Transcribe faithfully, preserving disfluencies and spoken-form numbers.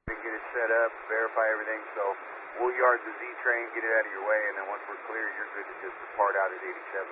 Get it set up, verify everything, so we'll yard the Z train, get it out of your way, and then once we're clear, you're good to just depart out at eighty-seven.